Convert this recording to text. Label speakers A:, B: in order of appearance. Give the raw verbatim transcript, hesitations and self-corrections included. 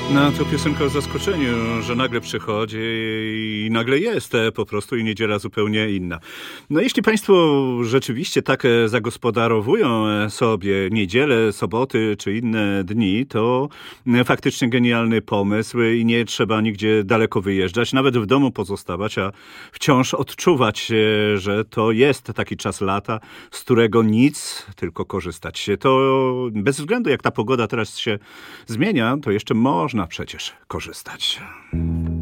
A: No, to piosenka o zaskoczeniu, że nagle przychodzi i nagle jest po prostu i niedziela zupełnie inna. No jeśli państwo rzeczywiście tak zagospodarowują sobie niedzielę, soboty czy inne dni, to faktycznie genialny pomysł i nie trzeba nigdzie daleko wyjeżdżać, nawet w domu pozostawać, a wciąż odczuwać, że to jest taki czas lata, z którego nic, tylko korzystać. To bez względu jak ta pogoda teraz się zmienia, to jeszcze można przecież korzystać.